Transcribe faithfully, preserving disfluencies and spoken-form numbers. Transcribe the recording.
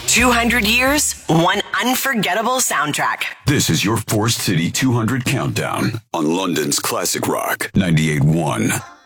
two hundred years, one unforgettable soundtrack. This is your Forest City two hundred Countdown on London's Classic Rock ninety-eight point one.